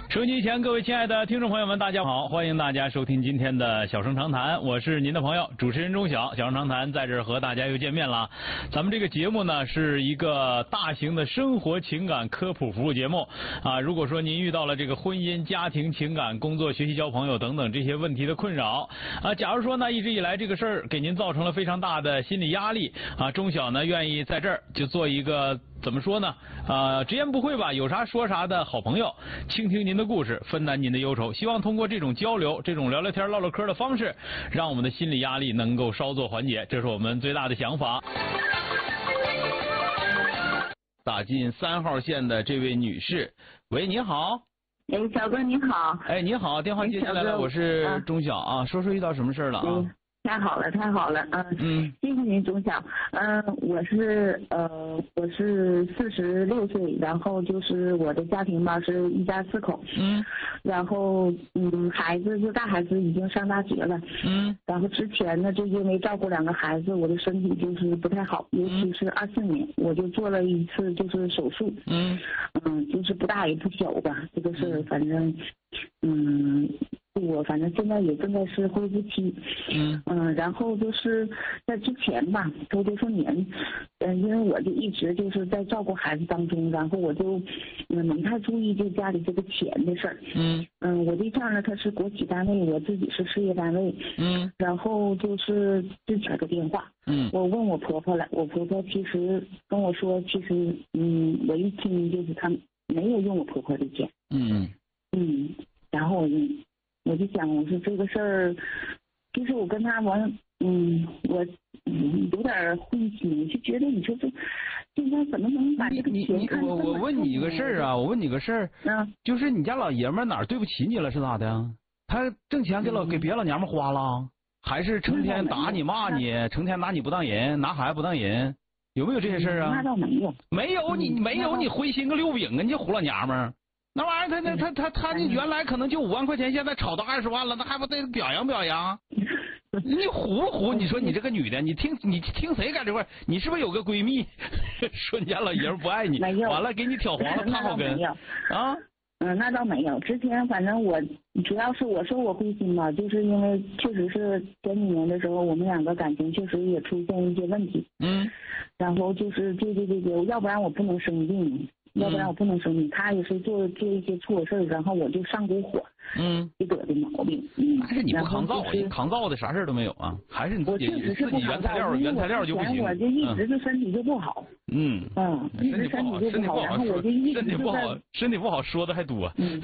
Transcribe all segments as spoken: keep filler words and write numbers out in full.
收音机前各位亲爱的听众朋友们，大家好，欢迎大家收听今天的小声长谈，我是您的朋友主持人钟晓。小声长谈在这儿和大家又见面了。咱们这个节目呢是一个大型的生活情感科普服务节目啊。如果说您遇到了这个婚姻、家庭、情感、工作、学习、交朋友等等这些问题的困扰啊，假如说呢一直以来这个事儿给您造成了非常大的心理压力啊，钟晓呢愿意在这儿就做一个怎么说呢呃直言不讳吧，有啥说啥的好朋友，倾听您的故事，分担您的忧愁，希望通过这种交流，这种聊聊天唠唠嗑的方式，让我们的心理压力能够稍作缓解，这是我们最大的想法。打进三号线的这位女士，喂，你好。 哎，小哥你好。 哎，你好，电话接下来了，我是钟晓啊，说说遇到什么事了啊？ 嗯，太好了，太好了，嗯嗯，谢谢您，钟晓。嗯，我是呃，我是四十六岁，然后就是我的家庭吧是一家四口， 嗯， 然后嗯，孩子就大孩子已经上大学了， 嗯， 然后之前呢就因为照顾两个孩子，我的身体就是不太好，尤其是二四年我就做了一次就是手术， 嗯嗯，就是不大也不小吧，这个事反正嗯。我反正现在也正在是恢复期， 嗯嗯，然后就是在之前吧，头多少年，嗯，因为我就一直就是在照顾孩子当中，然后我就嗯没太注意就家里这个钱的事儿， 嗯嗯，我对象呢他是国企单位，我自己是事业单位， 嗯， 然后就是之前个电话， 嗯， 我问我婆婆了，我婆婆其实跟我说，其实嗯，我一听就是她没有用我婆婆的钱， 嗯嗯，然后我就。我就想，我说这个事儿，就是我跟他完，嗯，我嗯有点灰心，就觉得你说这现在怎么能把这个钱看这么重？ 我我问你一个事儿啊，我问你个事儿， 嗯， 就是你家老爷们儿哪儿对不起你了是咋的？他挣钱给老、嗯、给别老娘们花了，还是成天打你骂你，成天拿你不当人，拿孩子不当人，有没有这些事儿啊？ 那倒没有， 没有你、嗯、没有你灰心个六饼啊，你就胡老娘们儿。那玩意儿，他他他他他，你原来可能就五万块钱，现在炒到二十万了，那还不得表扬表扬？你胡不胡？你说你这个女的，你听你听谁干这块？你是不是有个闺蜜说你家老爷们不爱你，完了给你挑黄了烫后根啊？ 嗯，那倒没有。之前反正我主要是我说我灰心嘛，就是因为确实是前几年的时候，我们两个感情确实也出现一些问题。嗯。然后就是这这这这，要不然我不能生病。要不然我不能生病，他也是做做一些错事儿，然后我就上股火，嗯，就得的毛病。嗯， 还是你不抗造，你抗造的啥事儿都没有啊？还是你自己自己原材料原材料就不行。 我就一直是身体就不好。嗯嗯，一直身体就不好，然后我就一直身体不好，身体不好说的还多。嗯。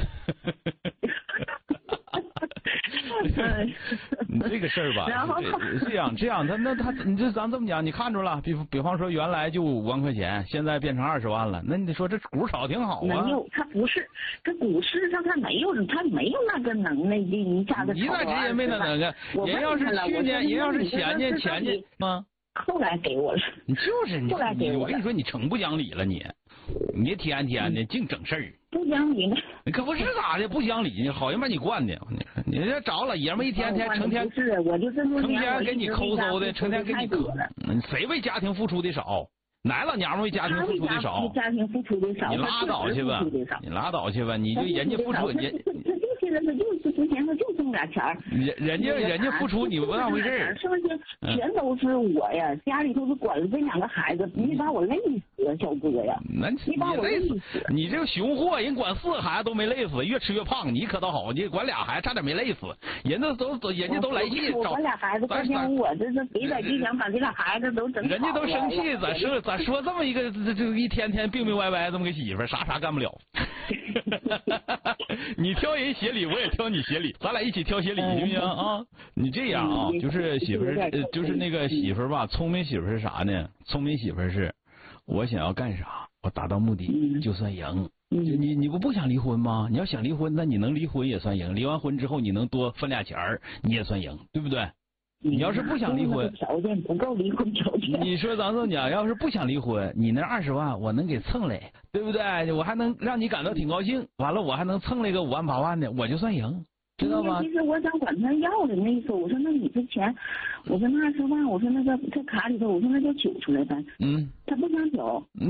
你这个事儿吧，这样这样，他那他你这咱这么讲，你看着了，比比方说原来就五万块钱，现在变成二十万了，那你得说这股炒挺好啊。 没有，他不是，这股市上他没有，他没有那个能耐，这一下子炒到二十万。一段时间没那能耐，人要是去年，人要是前年前年吗？ 后来给我了。 你就是你， 后来给我。 我跟你说，你成不讲理了你，你天天的净整事儿。 不讲理呢？ 你可不是咋的，不讲理，好像把你惯的。你这找老爷们一天天成天， 不是，我就这么成天给你抠搜的，成天给你抠。谁为家庭付出的少？哪老娘们为家庭付出的少？ 家庭付出的少。 你拉倒去吧，你拉倒去吧，你就人家付出，人现在他就是之前他就挣点钱人人家人家付出你不当回事儿， 剩下全都是我呀，家里头是管了这两个孩子，你把我累死，小哥呀，你把我累死。 你这个熊货，人管四个孩子都没累死，越吃越胖，你可倒好，你管俩孩子差点没累死，人家都都人家都来气， 我管俩孩子，关键我这是给点就想把这俩孩子都整。 人家都生气，咋说咋说这么一个这这一天天病病歪歪这么个媳妇，啥啥干不了。你挑人鞋里，我也挑你鞋里，咱俩一起挑鞋里，行不行啊？你这样啊，就是媳妇儿，就是那个媳妇儿吧，聪明媳妇儿是啥呢？聪明媳妇儿是，我想要干啥，我达到目的就算赢。就你你不不想离婚吗？你要想离婚，那你能离婚也算赢。离完婚之后，你能多分俩钱儿，你也算赢，对不对？你要是不想离婚， 条件不够离婚条件。 你说咱这么讲，要是不想离婚，你那二十万我能给蹭来，对不对？我还能让你感到挺高兴。完了，我还能蹭来个五万八万的，我就算赢，知道吧？ 其实我想管他要的那意思，我说那你这钱，我说那二十万，我说那个这卡里头，我说那就取出来呗。嗯，他不想取。嗯。